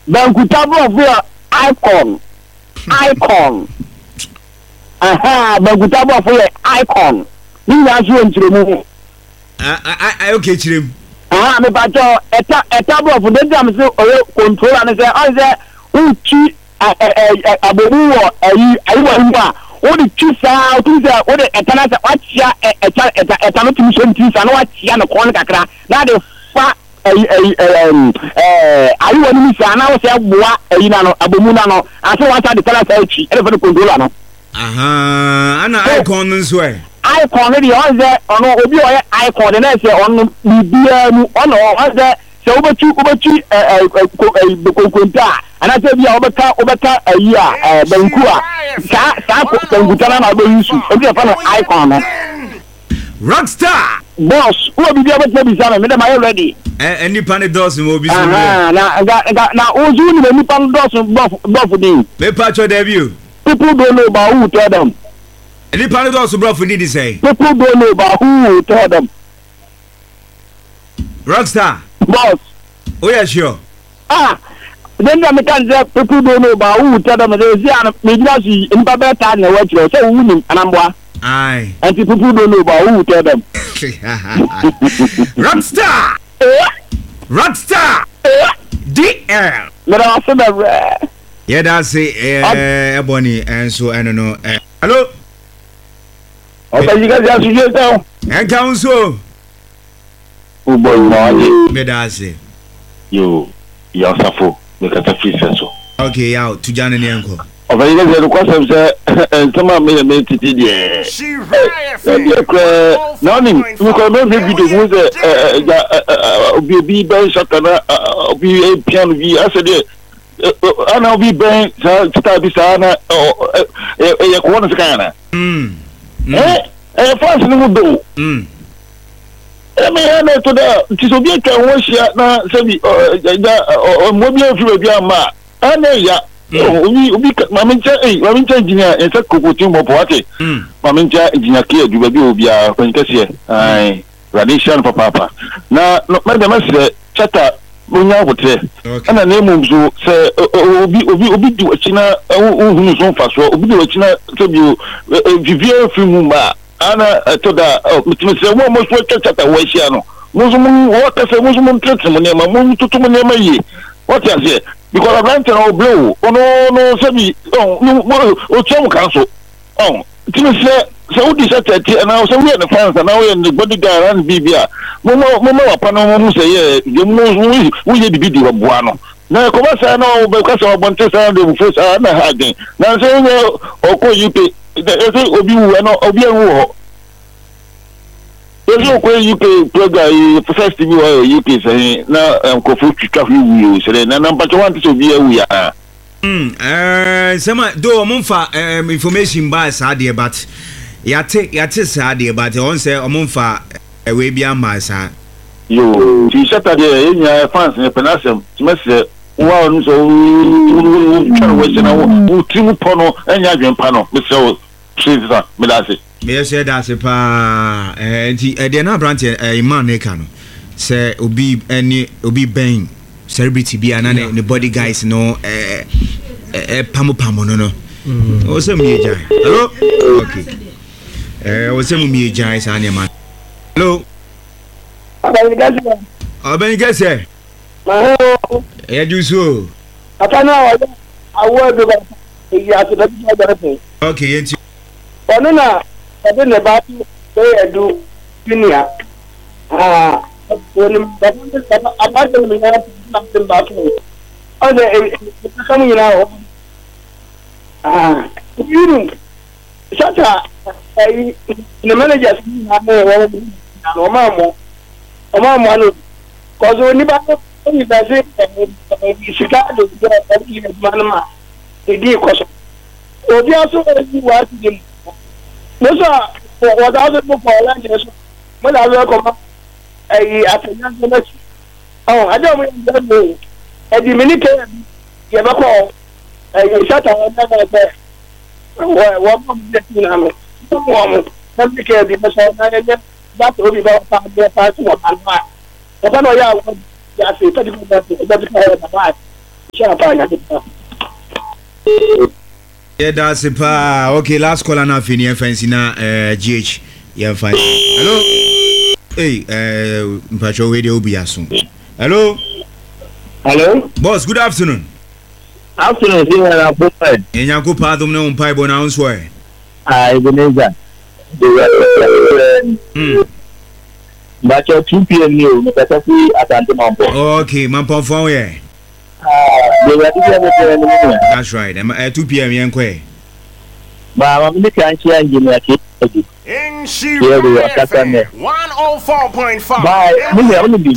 Bankutabo of icon. Bankutabo for icon. You are going to I okay, Chrim. Me bacho etabo of the dam so control and say on the uchi abobu ayi o the chisa o the o the etanasa wachia etano timi so ntisa na wachia no kon kakra na the fa ayi woni mi sa na wo se boa ayi na no abomu na no aso wasa the talasa uchi e for the controller no ana icon nso e icon the on the ono obi o icon na say on bibia mu ono on the so obechi konkonta ana say bia obeka ayi a banku a sa konkutana na be yusu obi e fa no icon no Rockstar boss who be able be sama me dem are ready any pan doors mo bi so na ozu ni me pan doors buff din me patcho debut people don't know about who tell them any pan doors buff need to say people don't know about who tell them Rockstar boss oh yeah sure then me can say people don't know about who tell them they say me just in baba ta na watch so who ni anambwa aye and people don't know about who tell them Rockstar DL me da say be yeah that's say ebony and so I don't know hello okay you guys just you down and council oh boy no me da say yo ya safo me kata free senso okay ya to jana ne enko over you guys the question say sama me titi de she right now ni we ko me video mu say obi ben shakana obi piano bi asede ana obi ben sa bi sa na e ko na sakana fans ni mu do me na to da ti so bi atwa won hia na sabi mo bi afi bi ama ana ya obi mamincha engineer esa kokotin mo poate mamincha engineer ke adu bi obi a kwankase ai radiation papa na ma dem se chata onya wotre ana na emu so se obi du achina ohunu so fa so obi du achina sabi vivie film ma ana to da mitmise mo so chata wo hia no mo so mo wo kase mo so mo trete mo ne ma mo tutu mo ne ma yi what you say because I'm not no blue no sabi o chom kanso timi se o di setete and I so we the fans and now we the bodyguard and bibia mo wapa no mo say ye mo we ye bibi di boa no na ko ba sa no be ka so bonte sa de bu face na hagen na so o ko yupe e obi wu no obi enwu ho Ezo ko UK program first TV wa UK say na ko fu twitwa hu say na number 1 to be awu ya sama do mo mfa information ba sa de but yate sa de but on say o mo mfa we bia ma sa yo ti Saturday enya fans ne penasem ti mese wa on so twa we na wo timu pono enya adwempa no mese o treasa me da se me say that se pa enti de na branch man ne ka no say obi ben celebrity bi ana ne body guys no pamo no o se mu yejai hello okay o se mu yejai sa ne man hello abeni gase ma e du so atana awo do ba ya to da bi okay yenti onuna ebe ne ba ti edu dunia woni ba abade mi na tin ba tu ode kamu ina yuru sata ai ne manager na mo o mamo anu ko zo ni ba ni ba se ni sika do ni manma idi ko so obi aso ni wa ti Nosa what other book for land is when I welcome a attention. Oh, I don't know. A Dominican, you ever call a shut on another. What woman? Let me care because that will be about 5 years. I don't know. Yeah, I say, Yeah, that's it. Okay, last call na fini fancy na GH. Yeah, fine. Hello. Hey, mpacho we dey obi aso. Hello. Hello. Boss, good afternoon. Afternoon, see na boy. Enyanko pa dum na umpai bo na unso e. Ebenezer. But 2 p.m. new, Mr. Atante Mampo. Okay, Mampo phone yeah. That's right. 2 p.m. Yankwe. But I'm going to engineer. In Shira 104.5. By me, only be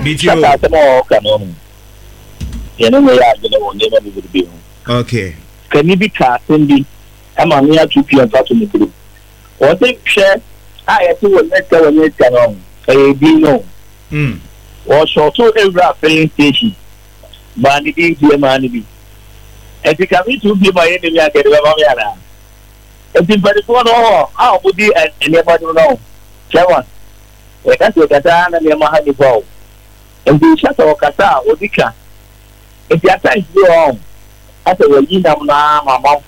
okay. Can you be casting? I'm on near 2 p.m. to me. What they share, I will let go when it's on. I be no. Or short every filling station. Money be here, money be. If you come to be my enemy, I get a if you better go on, how would you and anybody know? Seven. We can't do that and Yamaha ball. And the shut of Kata or Dika. If you are trying to go on, after the Yinam, my mom,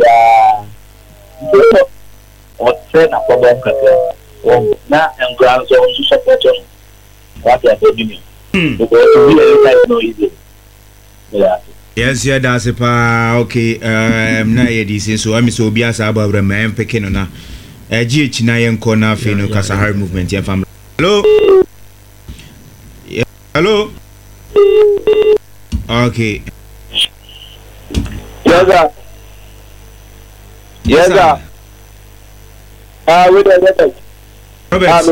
or send a problem. Now and grounds on to support us. What are they doing? Because we are no easy. Yeah. Yes, yeah, that's it. Okay, na yedi so I'm so be as about the man picking on GH na yen corner fino Kasahari movement and family. Hello. Yeah. Hello. Okay. Yes, sir. Yes, sir. Wait a minute. Robert.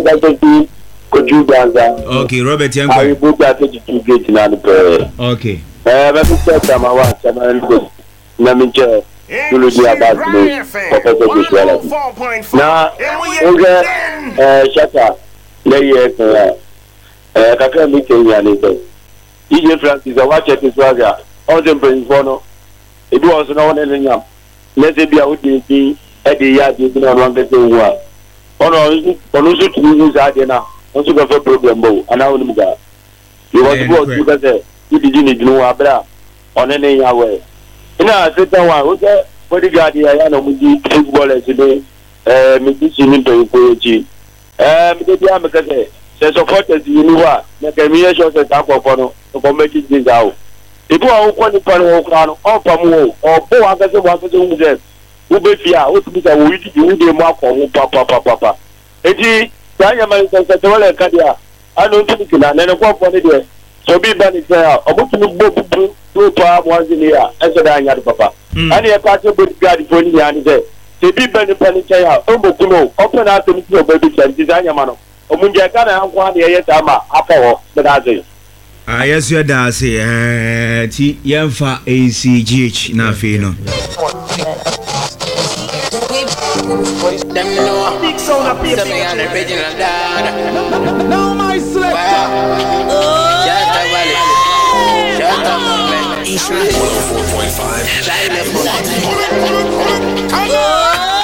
Okay, Robert Yanko. I will book that to get in the okay. Let me check them out. Let me check. You do about me. Now, okay, shut up. Kaka meeting ya later. DJ Francis, I watch it this waga. All them bring bono. It was no one in yam. Let's be out the Eddie Yard, you know, one getting one. Oh no, Onusu to use Adena. Also got a problem, and I will be there. You want to go to the you didn't know Abra on any way. You know, I said, who's that bodyguard here? I know with the football today. Maybe she need to encourage you. Maybe I'm a say, supporters, you know what? Make a mere shot at Apopono to make this out. If you are one of the crown, or Pamu, or Bo, I guess one of them who be fear, who be a weed, you need a mark or papa. Eti, Diamond says that all a cadia. I don't think you can, and a walk on it. So be banning there. I'm going to look to once in here. I said, I had papa. And a part of good guard for the end there. To be banning Panicea, Omo, open out to your baby and design your man. Omunjaka and one year Tama, Apo, the Nazi. Yes, you are say, Yamfa ACGH, Nafino. Them know big sound of people me on the original dad. Now my slip. Shut up, Valley. Shut up, man. 104.5.